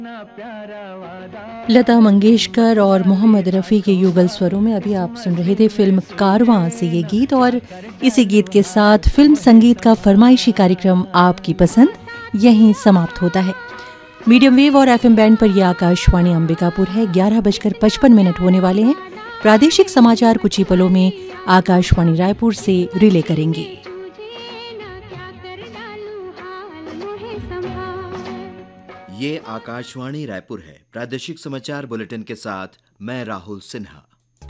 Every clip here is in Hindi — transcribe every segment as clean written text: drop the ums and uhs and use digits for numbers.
लता मंगेशकर और मोहम्मद रफ़ी के युगल स्वरों में अभी आप सुन रहे थे फिल्म कारवां से ये गीत। और इसी गीत के साथ फिल्म संगीत का फरमाइशी कार्यक्रम आपकी पसंद यहीं समाप्त होता है। मीडियम वेव और एफएम बैंड पर यह आकाशवाणी अंबिकापुर है। 11:55 होने वाले हैं। प्रादेशिक समाचार कुछ ही पलों में आकाशवाणी रायपुर से रिले करेंगे। ये आकाशवाणी रायपुर है। प्रादेशिक समाचार बुलेटिन के साथ मैं राहुल सिन्हा।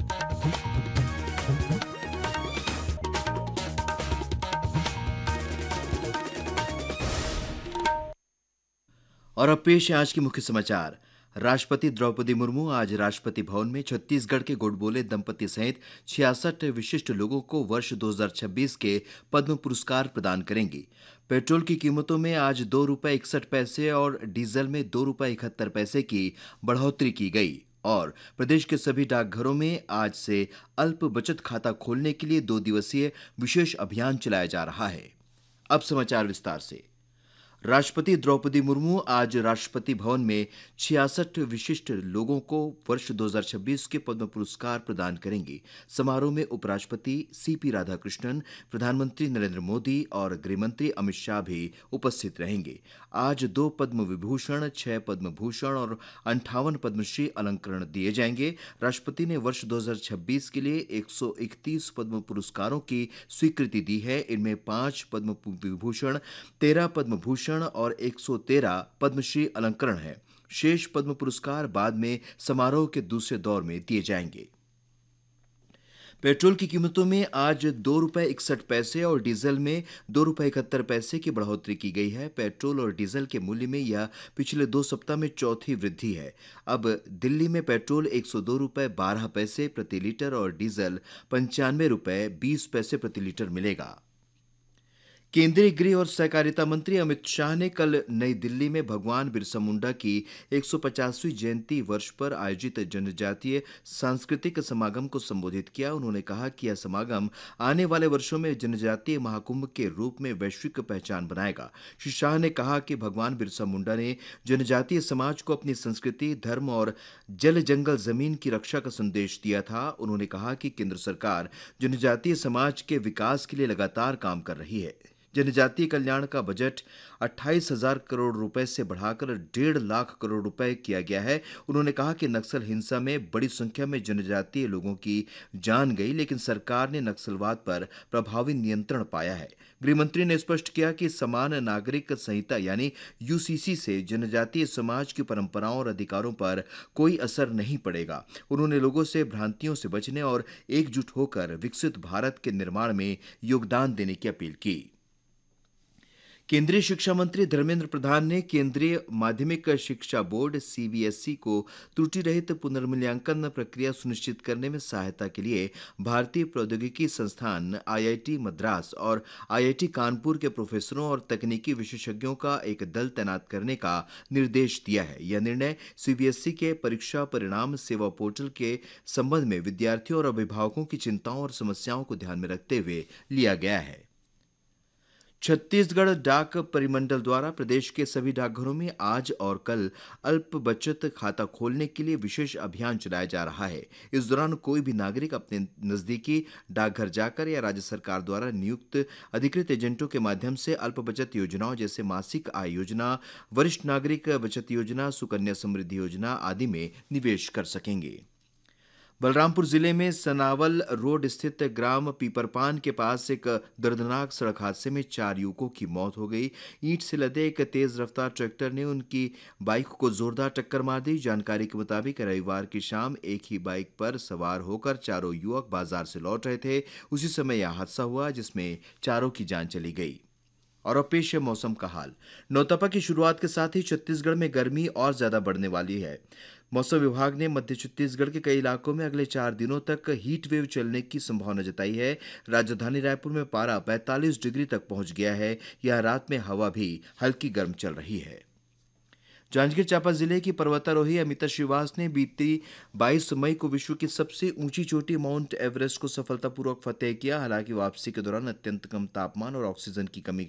और अब पेश है आज के मुख्य समाचार। राष्ट्रपति द्रौपदी मुर्मू आज राष्ट्रपति भवन में छत्तीसगढ़ के गुड़बोले दंपति सहित 66 विशिष्ट लोगों को वर्ष 2026 के पद्म पुरस्कार प्रदान करेंगी। पेट्रोल की कीमतों में आज ₹2.61 और डीजल में ₹2.71 की बढ़ोतरी की गई। और प्रदेश के सभी डाकघरों में आज से अल्प बचत खाता खोलने के लिए 2 दिवसीय विशेष अभियान चलाया जा रहा है। अब समाचार विस्तार से। राष्ट्रपति द्रौपदी मुर्मू आज राष्ट्रपति भवन में 66 विशिष्ट लोगों को वर्ष 2026 के पद्म पुरस्कार प्रदान करेंगी। समारोह में उपराष्ट्रपति सीपी राधाकृष्णन, प्रधानमंत्री नरेंद्र मोदी और गृहमंत्री अमित शाह भी उपस्थित रहेंगे। आज 2 पद्म विभूषण, 6 पद्म भूषण और 58 पद्मश्री अलंकरण दिए जाएंगे। राष्ट्रपति ने वर्ष 2026 के लिए 131 पद्म पुरस्कारों की स्वीकृति दी है। इनमें 5 पद्म विभूषण, 13 पद्म भूषण और 113 पद्मश्री अलंकरण है। शेष पद्म पुरस्कार बाद में समारोह के दूसरे दौर में दिए जाएंगे। पेट्रोल की कीमतों में आज ₹2.61 और डीजल में ₹2.71 की बढ़ोतरी की गई है। पेट्रोल और डीजल के मूल्य में यह पिछले 2 सप्ताह में चौथी वृद्धि है। अब दिल्ली में पेट्रोल ₹102.12 प्रति लीटर और डीजल ₹95.20 प्रति लीटर मिलेगा। केंद्रीय गृह और सहकारिता मंत्री अमित शाह ने कल नई दिल्ली में भगवान बिरसा मुंडा की 150वीं जयंती वर्ष पर आयोजित जनजातीय सांस्कृतिक समागम को संबोधित किया। उन्होंने कहा कि यह समागम आने वाले वर्षों में जनजातीय महाकुंभ के रूप में वैश्विक पहचान बनाएगा। श्री शाह ने कहा कि भगवान बिरसा मुंडा ने जनजातीय समाज को अपनी संस्कृति, धर्म और जल जंगल जमीन की रक्षा का संदेश दिया था। उन्होंने कहा कि केंद्र सरकार जनजातीय समाज के विकास के लिए लगातार काम कर रही है। जनजातीय कल्याण का बजट 28,000 करोड़ रुपए से बढ़ाकर 1.5 लाख करोड़ रुपए किया गया है। उन्होंने कहा कि नक्सल हिंसा में बड़ी संख्या में जनजातीय लोगों की जान गई, लेकिन सरकार ने नक्सलवाद पर प्रभावी नियंत्रण पाया है। गृहमंत्री ने स्पष्ट किया कि समान नागरिक संहिता यानी यूसीसी से जनजातीय समाज की परंपराओं और अधिकारों पर कोई असर नहीं पड़ेगा। उन्होंने लोगों से भ्रांतियों से बचने और एकजुट होकर विकसित भारत के निर्माण में योगदान देने की अपील की। केंद्रीय शिक्षा मंत्री धर्मेंद्र प्रधान ने केंद्रीय माध्यमिक शिक्षा बोर्ड सीबीएसई को त्रुटि रहित पुनर्मूल्यांकन प्रक्रिया सुनिश्चित करने में सहायता के लिए भारतीय प्रौद्योगिकी संस्थान आईआईटी मद्रास और आईआईटी कानपुर के प्रोफेसरों और तकनीकी विशेषज्ञों का एक दल तैनात करने का निर्देश दिया है। यह निर्णय सीबीएसई के परीक्षा परिणाम सेवा पोर्टल के संबंध में विद्यार्थियों और अभिभावकों की चिंताओं और समस्याओं को ध्यान में रखते हुए लिया गया है। छत्तीसगढ़ डाक परिमंडल द्वारा प्रदेश के सभी डाकघरों में आज और कल अल्प बचत खाता खोलने के लिए विशेष अभियान चलाया जा रहा है। इस दौरान कोई भी नागरिक अपने नजदीकी डाकघर जाकर या राज्य सरकार द्वारा नियुक्त अधिकृत एजेंटों के माध्यम से अल्प बचत योजनाओं जैसे मासिक आय योजना, वरिष्ठ नागरिक बचत योजना, सुकन्या समृद्धि योजना आदि में निवेश कर सकेंगे। बलरामपुर जिले में सनावल रोड स्थित ग्राम पीपरपान के पास एक दर्दनाक सड़क हादसे में 4 युवकों की मौत हो गई। ईंट से लदे एक तेज रफ्तार ट्रैक्टर ने उनकी बाइक को जोरदार टक्कर मार दी। जानकारी के मुताबिक रविवार की शाम एक ही बाइक पर सवार होकर चारों युवक बाजार से लौट रहे थे। उसी समय यह हादसा हुआ जिसमें चारों की जान चली गई। और अब पेश है मौसम का हाल। नौतपा की शुरुआत के साथ ही छत्तीसगढ़ में गर्मी और ज्यादा बढ़ने वाली है। मौसम विभाग ने मध्य छत्तीसगढ़ के कई इलाकों में अगले 4 दिनों तक हीट वेव चलने की संभावना जताई है। राजधानी रायपुर में पारा 45 डिग्री तक पहुंच गया है। यह रात में हवा भी हल्की गर्म चल रही है। जांजगीर चांपा जिले की पर्वतारोही अमिता श्रीवास ने बीती 22 मई को विश्व की सबसे ऊंची चोटी माउंट एवरेस्ट को सफलतापूर्वक फतेह किया। हालांकि वापसी के दौरान अत्यंत कम तापमान और ऑक्सीजन की कमी